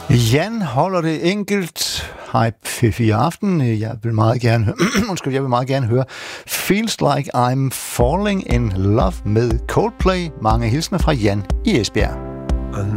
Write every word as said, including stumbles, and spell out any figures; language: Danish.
Jan holder det enkelt. Hej P fire Aften. Jeg vil meget gerne høre, undskyld, jeg vil meget gerne høre Feels Like I'm Falling in Love med Coldplay. Mange hilsner fra Jan i Esbjerg.